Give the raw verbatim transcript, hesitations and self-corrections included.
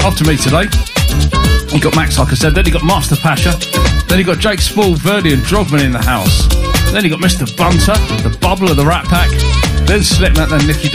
after me today. You got Max, like I said. Then you got Master Pasha. Then you got Jake Spall, Verdi and Drogman in the house. Then you got Mister Bunter, the Bubbler, the Rat Pack. Then Slipknot, then Nicky